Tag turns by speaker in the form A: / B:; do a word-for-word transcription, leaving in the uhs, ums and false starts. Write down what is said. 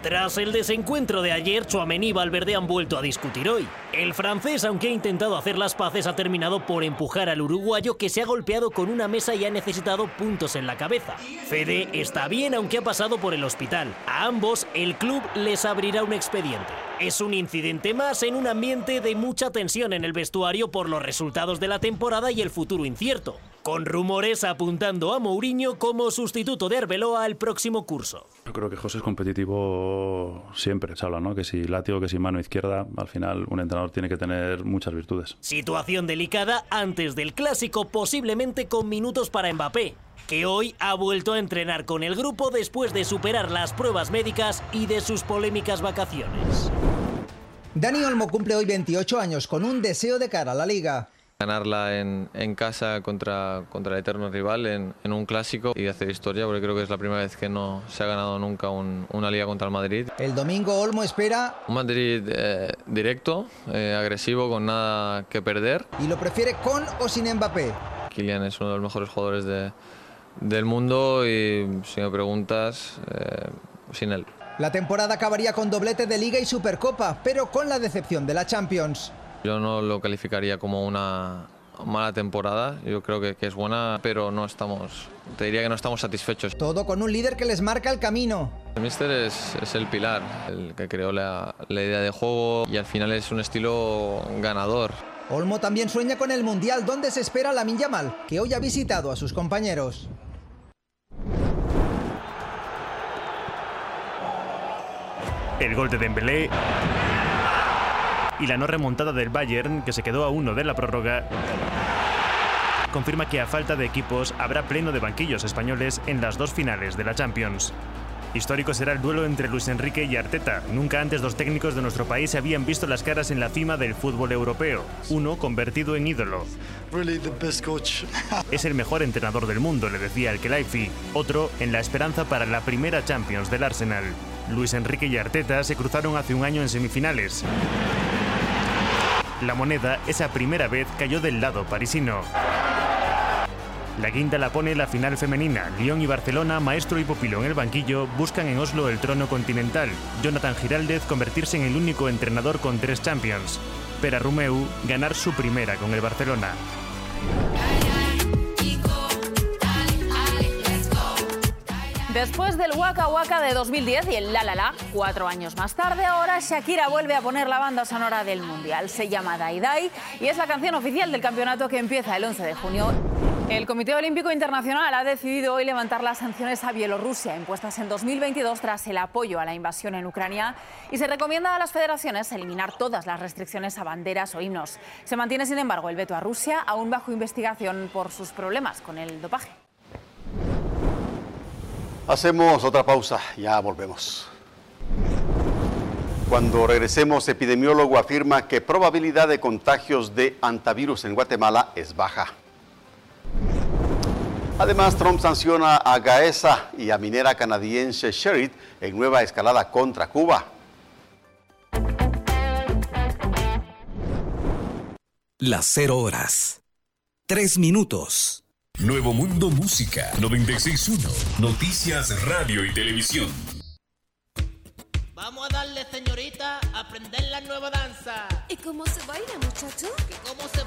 A: Tras el desencuentro de ayer, Tchouaméni y Valverde han vuelto a discutir hoy. El francés, aunque ha intentado hacer las paces, ha terminado por empujar al uruguayo, que se ha golpeado con una mesa y ha necesitado puntos en la cabeza. Fede está bien, aunque ha pasado por el hospital. A ambos, el club les abrirá un expediente. Es un incidente más en un ambiente de mucha tensión en el vestuario por los resultados de la temporada y el futuro incierto, con rumores apuntando a Mourinho como sustituto de Arbeloa al próximo curso.
B: Yo creo que José es competitivo siempre, se habla, ¿no? Que si látigo, que si mano izquierda, al final un entrenador tiene que tener muchas virtudes.
A: Situación delicada antes del clásico, posiblemente con minutos para Mbappé, que hoy ha vuelto a entrenar con el grupo después de superar las pruebas médicas y de sus polémicas vacaciones.
C: Dani Olmo cumple hoy veintiocho años con un deseo de cara a la Liga.
D: Ganarla en, en casa contra, contra el eterno rival en, en un clásico y hacer historia, porque creo que es la primera vez que no se ha ganado nunca un, una Liga contra el Madrid.
C: El domingo Olmo espera
D: un Madrid eh, directo, eh, agresivo, con nada que perder.
C: Y lo prefiere con o sin Mbappé.
D: Kylian es uno de los mejores jugadores de, del mundo y, si me preguntas, eh, sin él.
C: La temporada acabaría con doblete de Liga y Supercopa, pero con la decepción de la Champions.
D: Yo no lo calificaría como una mala temporada, yo creo que, que es buena, pero no estamos, te diría que no estamos satisfechos.
C: Todo con un líder que les marca el camino.
D: El míster es, es el pilar, el que creó la, la idea de juego y al final es un estilo ganador.
C: Olmo también sueña con el Mundial, donde se espera a Lamine Yamal, que hoy ha visitado a sus compañeros.
E: El gol de Dembélé y la no remontada del Bayern, que se quedó a uno de la prórroga, confirma que a falta de equipos habrá pleno de banquillos españoles en las dos finales de la Champions. Histórico será el duelo entre Luis Enrique y Arteta. Nunca antes dos técnicos de nuestro país se habían visto las caras en la cima del fútbol europeo. Uno convertido en ídolo.
F: Really the best coach.
E: Es el mejor entrenador del mundo, le decía el Khelaifi. Otro en la esperanza para la primera Champions del Arsenal. Luis Enrique y Arteta se cruzaron hace un año en semifinales. La moneda esa primera vez cayó del lado parisino. La guinda la pone la final femenina. Lyon y Barcelona, maestro y pupilo en el banquillo, buscan en Oslo el trono continental. Jonathan Giraldez convertirse en el único entrenador con tres Champions. Pere Romeu ganar su primera con el Barcelona.
G: Después del Waka Waka de dos mil diez y el La La La, cuatro años más tarde, ahora Shakira vuelve a poner la banda sonora del Mundial. Se llama Dai Dai y es la canción oficial del campeonato que empieza el once de junio. El Comité Olímpico Internacional ha decidido hoy levantar las sanciones a Bielorrusia impuestas en dos mil veintidós tras el apoyo a la invasión en Ucrania y se recomienda a las federaciones eliminar todas las restricciones a banderas o himnos. Se mantiene, sin embargo, el veto a Rusia, aún bajo investigación por sus problemas con el dopaje.
H: Hacemos otra pausa, ya volvemos. Cuando regresemos, epidemiólogo afirma que probabilidad de contagios de hantavirus en Guatemala es baja. Además, Trump sanciona a Gaesa y a minera canadiense Sherritt en nueva escalada contra Cuba.
I: Las cero horas. Tres minutos.
J: Nuevo Mundo Música noventa y seis punto uno. Noticias, radio y televisión.
K: Vamos a darle, señorita, a aprender la nueva danza.
L: ¿Y cómo se baila, muchacho?
K: ¿Cómo se